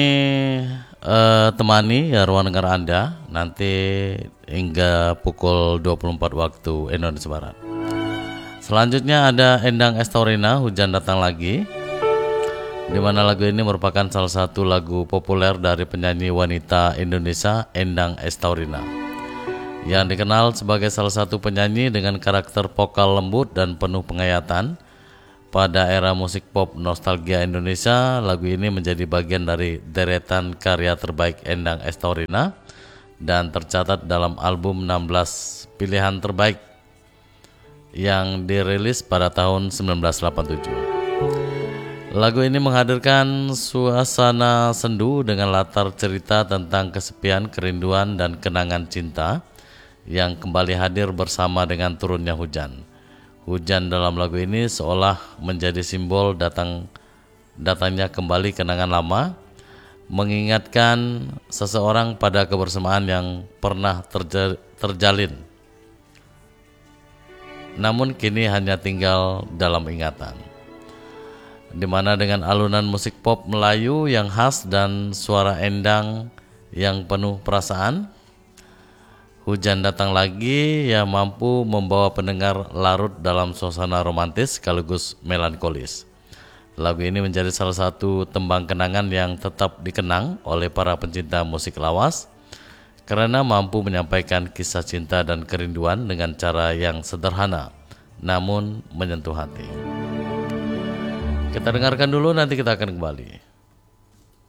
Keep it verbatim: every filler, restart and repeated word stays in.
eh, temani ya ruang dengar Anda nanti hingga pukul dua puluh empat waktu Indonesia Barat. Selanjutnya ada Endang Estorina, Hujan Datang Lagi, di mana lagu ini merupakan salah satu lagu populer dari penyanyi wanita Indonesia Endang Estorina, yang dikenal sebagai salah satu penyanyi dengan karakter vokal lembut dan penuh penghayatan. Pada era musik pop nostalgia Indonesia, lagu ini menjadi bagian dari deretan karya terbaik Endang Estorina dan tercatat dalam album enam belas pilihan terbaik yang dirilis pada tahun sembilan belas delapan puluh tujuh. Lagu ini menghadirkan suasana sendu dengan latar cerita tentang kesepian, kerinduan, dan kenangan cinta yang kembali hadir bersama dengan turunnya hujan. Hujan dalam lagu ini seolah menjadi simbol datang datangnya kembali kenangan lama, mengingatkan seseorang pada kebersamaan yang pernah terja, terjalin, namun kini hanya tinggal dalam ingatan. Di mana dengan alunan musik pop Melayu yang khas dan suara Endang yang penuh perasaan, Hujan Datang Lagi yang mampu membawa pendengar larut dalam suasana romantis sekaligus melankolis. Lagu ini menjadi salah satu tembang kenangan yang tetap dikenang oleh para pencinta musik lawas karena mampu menyampaikan kisah cinta dan kerinduan dengan cara yang sederhana namun menyentuh hati. Kita dengarkan dulu, nanti kita akan kembali.